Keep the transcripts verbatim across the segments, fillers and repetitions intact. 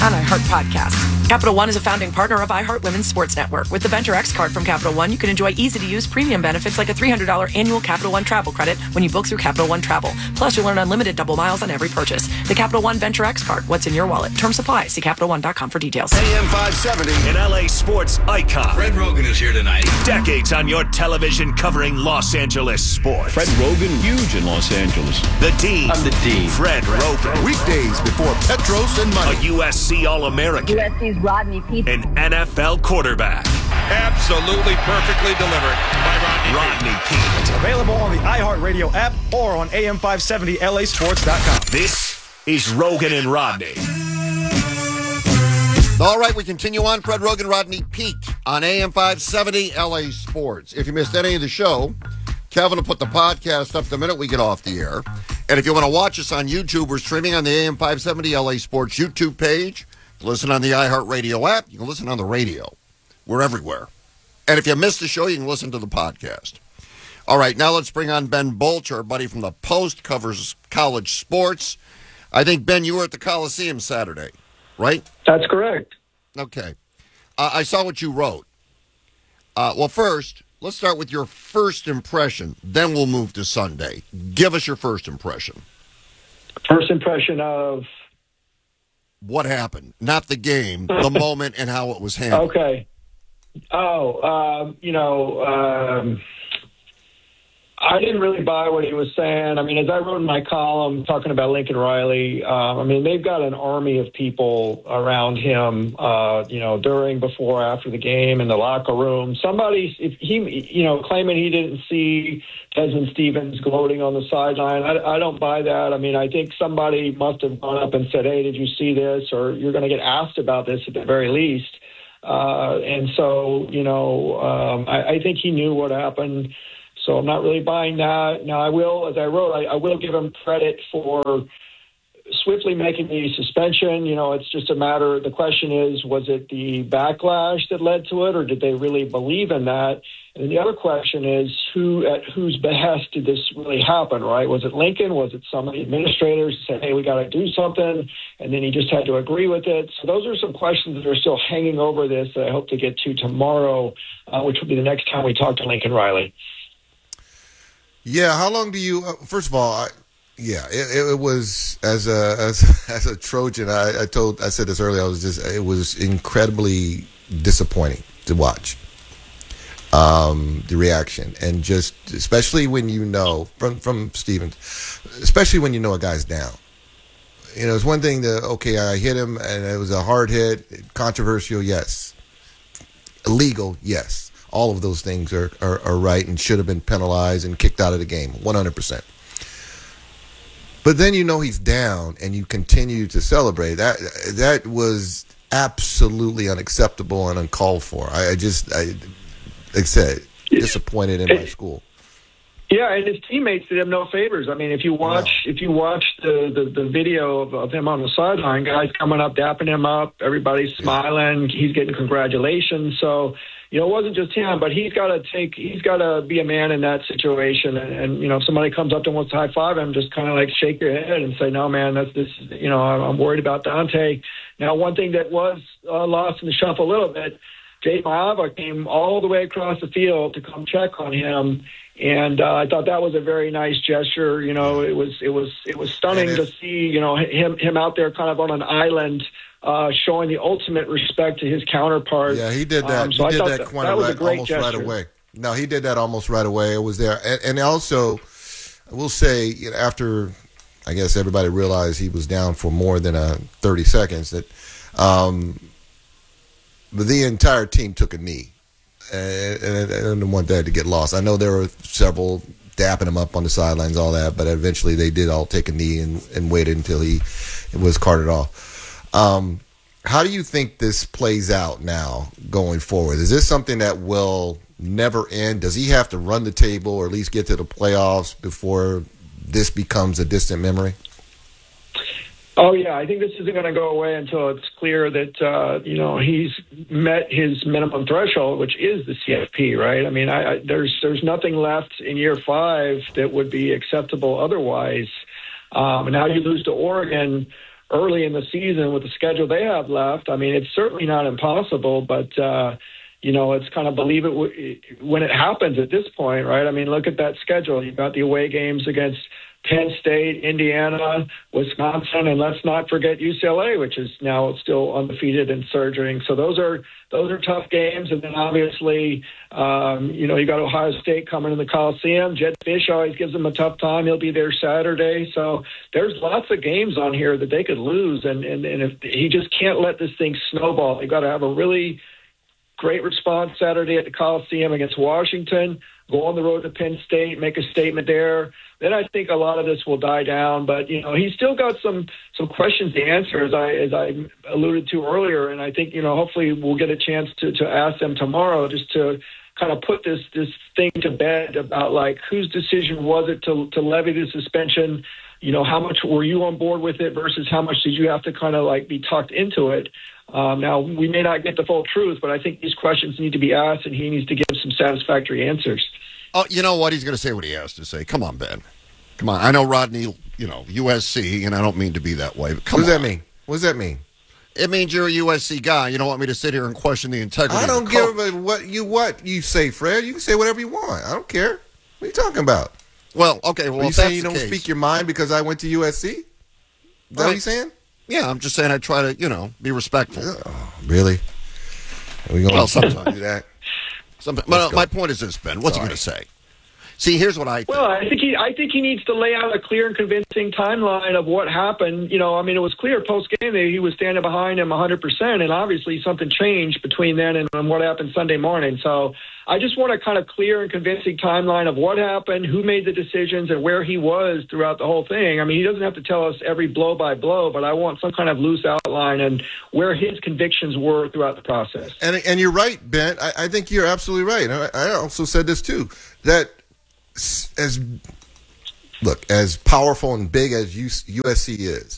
on iHeart Podcasts. Capital One is a founding partner of iHeart Women's Sports Network. With the Venture X card from Capital One, you can enjoy easy-to-use premium benefits like a three hundred dollars annual Capital One travel credit when you book through Capital One Travel. Plus, you'll earn unlimited double miles on every purchase. The Capital One Venture X card. What's in your wallet? Terms apply. See Capital One dot com for details. A M five seventy, an L A sports icon. Fred Rogan is here tonight. Decades on your television covering Los Angeles sports. Fred Rogan, huge in Los Angeles. The Dean. I'm the Dean. Fred Rogan. Weekdays before Petros and money. A U S C All-American. U S C's Rodney Peete. An N F L quarterback. Absolutely perfectly delivered by Rodney, Rodney Peete. Peete. Available on the iHeartRadio app or on A M five seventy L A sports dot com. This is Rogan and Rodney. All right, we continue on. Fred Rogan, Rodney Peete on A M five seventy L A Sports. If you missed any of the show, Kevin will put the podcast up the minute we get off the air. And if you want to watch us on YouTube, we're streaming on the A M five seventy L A Sports YouTube page. Listen on the iHeartRadio app. You can listen on the radio. We're everywhere. And if you missed the show, you can listen to the podcast. All right, now let's bring on Ben Bolcher, our buddy from the Post, covers college sports. I think, Ben, you were at the Coliseum Saturday, right? That's correct. Okay. Uh, I saw what you wrote. Uh, well, first, let's start with your first impression. Then we'll move to Sunday. Give us your first impression. First impression of... What happened? Not the game, the moment and how it was handled. Okay. Oh, um, you know, um, I didn't really buy what he was saying. I mean, as I wrote in my column talking about Lincoln Riley, um, I mean, they've got an army of people around him, uh, you know, during, before, after the game, in the locker room. Somebody, if he, you know, claiming he didn't see Desmond Stevens gloating on the sideline. I, I don't buy that. I mean, I think somebody must have gone up and said, hey, did you see this? Or you're going to get asked about this at the very least. Uh, and so, you know, um, I, I think he knew what happened. So I'm not really buying that. Now, I will, as I wrote, I, I will give him credit for swiftly making the suspension. You know, it's just a matter, the question is, was it the backlash that led to it, or did they really believe in that? And the other question is, who at whose behest did this really happen, right? Was it Lincoln? Was it some of the administrators who said, hey, we got to do something, and then he just had to agree with it? So those are some questions that are still hanging over this that I hope to get to tomorrow, uh, which will be the next time we talk to Lincoln Riley. Yeah, how long do you? Uh, first of all, I, yeah, it, it was as a as as a Trojan. I, I told I said this earlier. I was just it was incredibly disappointing to watch um, the reaction, and just especially when you know from from Stevens, especially when you know a guy's down. You know, it's one thing to okay, I hit him and it was a hard hit, controversial, yes, illegal, yes. All of those things are, are, are right and should have been penalized and kicked out of the game, one hundred percent. But then you know he's down and you continue to celebrate. That that was absolutely unacceptable and uncalled for. I, I just, I, like I said, disappointed in my school. Yeah, and his teammates did him no favors. I mean, if you watch no. if you watch the, the, the video of, of him on the sideline, guys coming up, dapping him up, everybody's smiling, yeah. He's getting congratulations. So, you know, it wasn't just him, but he's got to take, he's got to be a man in that situation. And, and, you know, if somebody comes up and wants to high five him, just kind of like shake your head and say, no, man, that's this, you know, I'm worried about Dante. Now, one thing that was uh, lost in the shuffle a little bit, Jay Maava came all the way across the field to come check on him. And uh, I thought that was a very nice gesture. You know, it was, it was, it was stunning to see, you know, him, him out there kind of on an island, Uh, showing the ultimate respect to his counterpart. Yeah, he did that. Um, so he did that, that, that was a great almost gesture. right away. No, he did that almost right away. It was there. And, and also, I will say, you know, after I guess everybody realized he was down for more than uh, thirty seconds, that um, but the entire team took a knee. And, and I didn't want that to get lost. I know there were several dapping him up on the sidelines, all that, but eventually they did all take a knee and, and waited until he was carted off. Um, how do you think this plays out now going forward? Is this something that will never end? Does he have to run the table or at least get to the playoffs before this becomes a distant memory? Oh, yeah. I think this isn't going to go away until it's clear that, uh, you know, he's met his minimum threshold, which is the C F P, right? I mean, I, I, there's there's nothing left in year five that would be acceptable otherwise. Um, now you lose to Oregon early in the season with the schedule they have left. I mean, it's certainly not impossible, but, uh, you know, it's kind of believe it w- when it happens at this point, right? I mean, look at that schedule. You've got the away games against Penn State, Indiana, Wisconsin, and let's not forget U C L A, which is now still undefeated and surging. So those are those are tough games. And then obviously, um, you know, you got Ohio State coming in the Coliseum. Jed Fish always gives them a tough time. He'll be there Saturday. So there's lots of games on here that they could lose. And, and, and if he just can't let this thing snowball, they got to have a really great response Saturday at the Coliseum against Washington, go on the road to Penn State, make a statement there. Then I think a lot of this will die down. But, you know, he's still got some some questions to answer, as I as I alluded to earlier. And I think, you know, hopefully we'll get a chance to, to ask them tomorrow just to kind of put this, this thing to bed about, like, whose decision was it to, to levy the suspension? You know, how much were you on board with it versus how much did you have to kind of, like, be talked into it? Um, now, we may not get the full truth, but I think these questions need to be asked, and he needs to give some satisfactory answers. Oh, you know what? He's going to say what he has to say. Come on, Ben. Come on. I know Rodney, you know, U S C, and I don't mean to be that way. But come what does on. that mean? What does that mean? It means you're a U S C guy. You don't want me to sit here and question the integrity I don't of the give coach. a what you what you say, Fred. You can say whatever you want. I don't care. What are you talking about? Well, okay. Well, are you if saying that's you the don't case, speak your mind because I went to U S C? Is that Right. what you saying? Yeah, I'm just saying I try to, you know, be respectful. Oh, really? Are we going Well, to sometimes. do that? Sometimes. Let's Well, go. my point is this, Ben. What's he Sorry. going to say? See, here's what I think. Well, I think he, I think he needs to lay out a clear and convincing timeline of what happened. You know, I mean, it was clear post game that he was standing behind him one hundred percent, and obviously something changed between then and, and what happened Sunday morning. So I just want a kind of clear and convincing timeline of what happened, who made the decisions, and where he was throughout the whole thing. I mean, he doesn't have to tell us every blow by blow, but I want some kind of loose outline and where his convictions were throughout the process. And and you're right, Ben. I, I think you're absolutely right. And I, I also said this too, that as look as powerful and big as U S C is,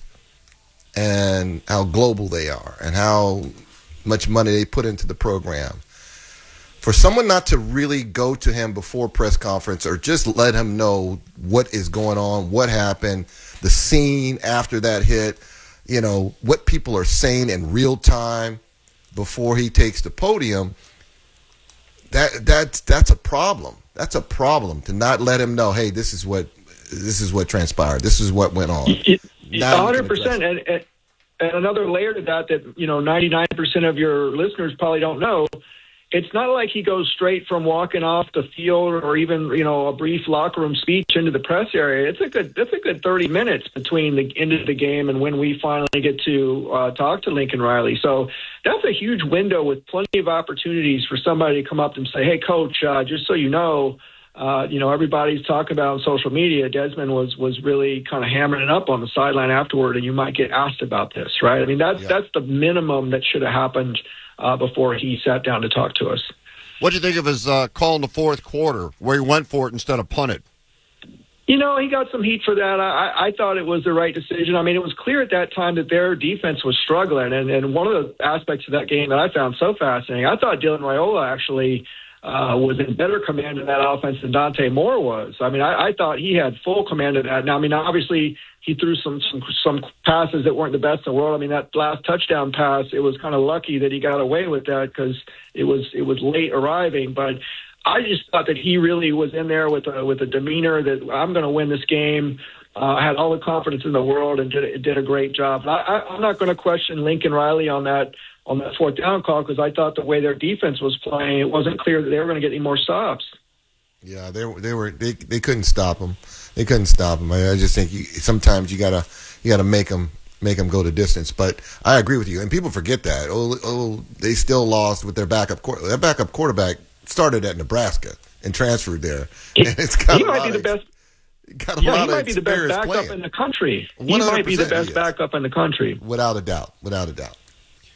and how global they are, and how much money they put into the program, for someone not to really go to him before press conference or just let him know what is going on, what happened, the scene after that hit, you know, what people are saying in real time before he takes the podium, that that's that's a problem. That's a problem to not let him know, hey, this is what this is what transpired. This is what went on. one hundred percent. And, and, and another layer to that that, you know, ninety-nine percent of your listeners probably don't know, it's not like he goes straight from walking off the field or even, you know, a brief locker room speech into the press area. It's a good, it's a good thirty minutes between the end of the game and when we finally get to uh, talk to Lincoln Riley. So that's a huge window with plenty of opportunities for somebody to come up and say, hey, coach, uh, just so you know, uh, you know, everybody's talking about on social media, Desmond was, was really kind of hammering it up on the sideline afterward, and you might get asked about this, right? I mean, that's, yeah. that's the minimum that should have happened Uh, before he sat down to talk to us. What do you think of his uh, call in the fourth quarter where he went for it instead of punted? You know, he got some heat for that. I, I thought it was the right decision. I mean, it was clear at that time that their defense was struggling. And, and one of the aspects of that game that I found so fascinating, I thought Dylan Raiola actually uh, was in better command of that offense than Dante Moore was. I mean, I, I thought he had full command of that. Now, I mean, obviously, he threw some, some some passes that weren't the best in the world. I mean, that last touchdown pass, it was kind of lucky that he got away with that because it was it was late arriving. But I just thought that he really was in there with a with a demeanor that I'm going to win this game. Uh, I had all the confidence in the world and did did a great job. I, I, I'm not going to question Lincoln Riley on that on that fourth down call because I thought the way their defense was playing, it wasn't clear that they were going to get any more stops. Yeah, they were they were they they couldn't stop him. They couldn't stop him. I, I just think you, sometimes you gotta you gotta make them make them go the distance. But I agree with you, and people forget that. Oh, oh they still lost with their backup quarterback. That backup quarterback started at Nebraska and transferred there. He, and it's got he a might lot be the of, best. Got a Yeah, lot he of might be the best experience backup playing. in the country. He might be the best yes. backup in the country. Without a doubt. Without a doubt.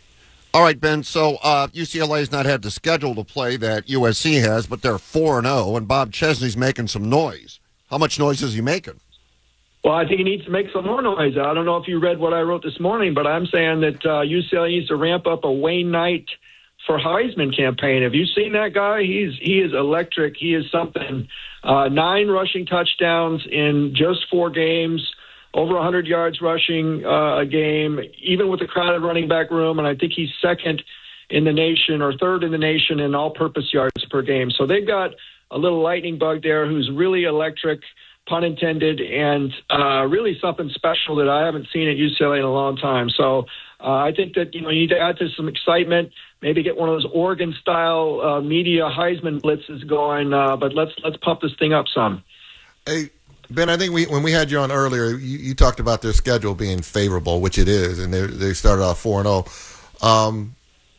All right, Ben. So uh, U C L A's not had the schedule to play that U S C has, but they're four and zero, and Bob Chesney's making some noise. How much noise is he making? Well, I think he needs to make some more noise. I don't know if you read what I wrote this morning, but I'm saying that uh, U C L A needs to ramp up a Wayne Knight for Heisman campaign. Have you seen that guy? He's he is electric. He is something. Uh, nine rushing touchdowns in just four games. over one hundred yards rushing uh, a game, even with a crowded running back room, and I think he's second in the nation or third in the nation in all-purpose yards per game. So they've got a little lightning bug there who's really electric, pun intended, and uh, really something special that I haven't seen at U C L A in a long time. So uh, I think that, you know, you need to add to some excitement, maybe get one of those Oregon-style uh, media Heisman blitzes going, uh, but let's let's pump this thing up some. Hey, Ben, I think we when we had you on earlier, you, you talked about their schedule being favorable, which it is, and they they started off four and oh. Um,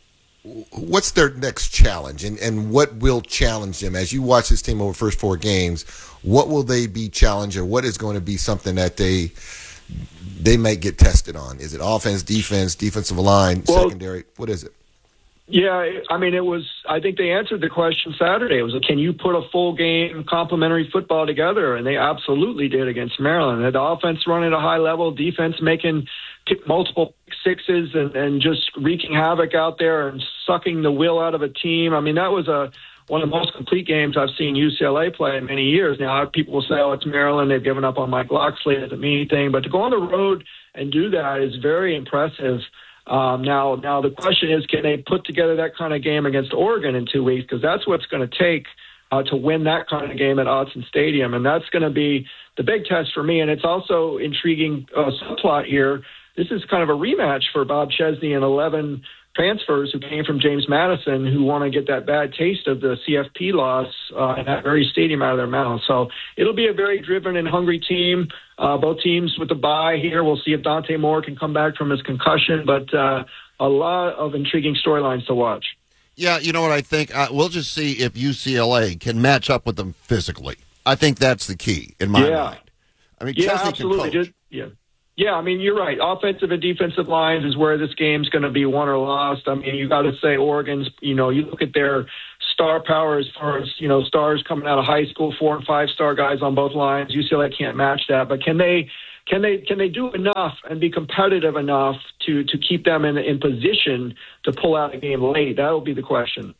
what's their next challenge, and, and what will challenge them? As you watch this team over the first four games, what will they be challenged, or what is going to be something that they they might get tested on? Is it offense, defense, defensive line, well, secondary? What is it? Yeah, I mean, it was, I think they answered the question Saturday. It was, can you put a full game complementary football together? And they absolutely did against Maryland. The offense running at a high level, defense making multiple sixes and, and just wreaking havoc out there and sucking the will out of a team. I mean, that was a one of the most complete games I've seen U C L A play in many years. Now, people will say, oh, it's Maryland, they've given up on Mike Locksley, it doesn't mean anything. But to go on the road and do that is very impressive. Um, now, now the question is, can they put together that kind of game against Oregon in two weeks? Because that's what it's going to take uh, to win that kind of game at Autzen Stadium. And that's going to be the big test for me. And it's also intriguing uh, subplot here. This is kind of a rematch for Bob Chesney and eleven transfers who came from James Madison who want to get that bad taste of the C F P loss uh, in that very stadium out of their mouth. So it'll be a very driven and hungry team. Uh, both teams with the bye here. We'll see if Dante Moore can come back from his concussion, but uh, a lot of intriguing storylines to watch. Yeah, you know what I think? Uh, we'll just see if U C L A can match up with them physically. I think that's the key in my yeah. mind. I mean, yeah, Chesney absolutely. can coach. Just, yeah. Yeah, I mean, you're right. Offensive and defensive lines is where this game's going to be won or lost. I mean, you got to say Oregon's, you know, you look at their star power as far as, you know, stars coming out of high school, four and five star guys on both lines. U C L A can't match that. But can they can they can they do enough and be competitive enough to to keep them in in position to pull out a game late? That will be the question.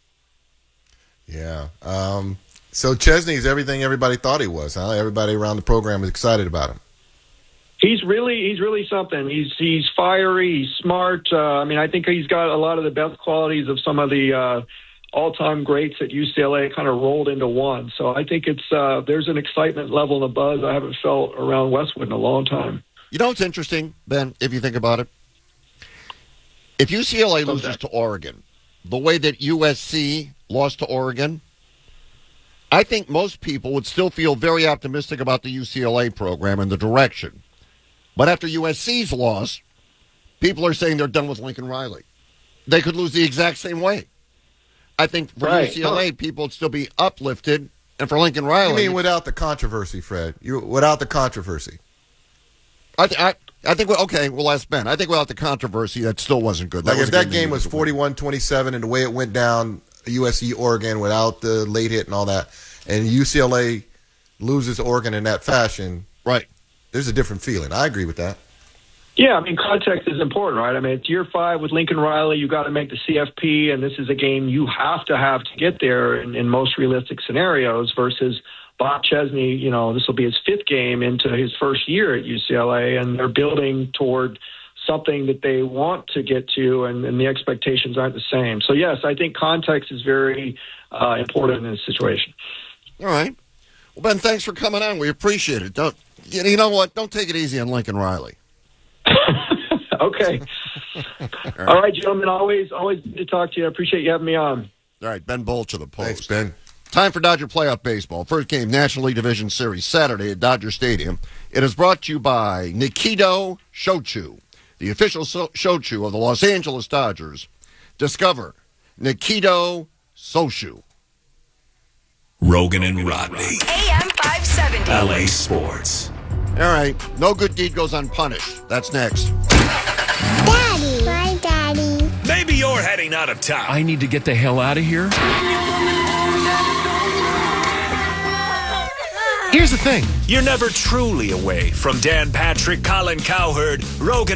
Yeah. Um, so Chesney's everything everybody thought he was, huh? Everybody around the program is excited about him. He's really, he's really something. He's he's fiery. He's smart. Uh, I mean, I think he's got a lot of the best qualities of some of the uh, all-time greats at U C L A kind of rolled into one. So I think it's uh, there's an excitement level and a buzz I haven't felt around Westwood in a long time. You know what's interesting, Ben, if you think about it? If U C L A loses to Oregon, the way that U S C lost to Oregon, I think most people would still feel very optimistic about the U C L A program and the direction. But after U S C's loss, people are saying they're done with Lincoln Riley. They could lose the exact same way. I think for right. U C L A, people would still be uplifted, and for Lincoln Riley... You mean without the controversy, Fred? You Without the controversy? I, th- I, I think, okay, we'll ask Ben. I think without the controversy, that still wasn't good. That like was if that game was forty-one twenty-seven and the way it went down, U S C Oregon without the late hit and all that, and U C L A loses Oregon in that fashion... Right. There's a different feeling. I agree with that. Yeah, I mean, context is important, right? I mean, it's year five with Lincoln Riley. You got to make the C F P, and this is a game you have to have to get there in, in most realistic scenarios versus Bob Chesney. You know, this will be his fifth game into his first year at U C L A, and they're building toward something that they want to get to, and, and the expectations aren't the same. So, yes, I think context is very uh, important in this situation. All right. Well, Ben, thanks for coming on. We appreciate it. Don't you know what? Don't take it easy on Lincoln Riley. Okay. All, right. All right, gentlemen. Always, always good to talk to you. I appreciate you having me on. All right, Ben Bolch of the Post. Thanks, Ben. Time for Dodger Playoff Baseball. First game, National League Division Series, Saturday at Dodger Stadium. It is brought to you by Nikito Shochu, the official so- shochu of the Los Angeles Dodgers. Discover Nikito Shochu. Rogan and Rodney. A M five seventy. L A Sports. All right. No good deed goes unpunished. That's next. Daddy. My daddy. Maybe you're heading out of town. I need to get the hell out of here. Here's the thing. You're never truly away from Dan Patrick, Colin Cowherd, Rogan